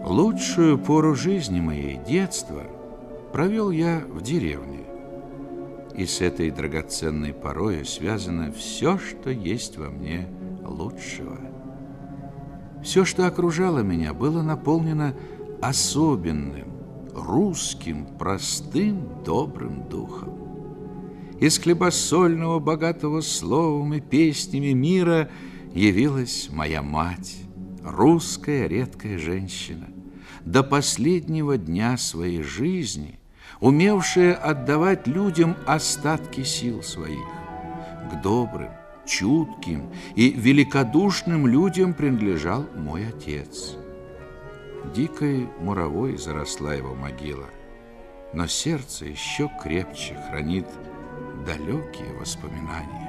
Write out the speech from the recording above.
Лучшую пору жизни моей, детства, провел я в деревне. И с этой драгоценной порою связано все, что есть во мне лучшего. Все, что окружало меня, было наполнено особенным, русским, простым, добрым духом. Из хлебосольного, богатого словом и песнями мира явилась моя мать, русская редкая женщина, до последнего дня своей жизни умевшая отдавать людям остатки сил своих. К добрым, чутким и великодушным людям принадлежал мой отец. Дикой муровой заросла его могила, но сердце еще крепче хранит далекие воспоминания.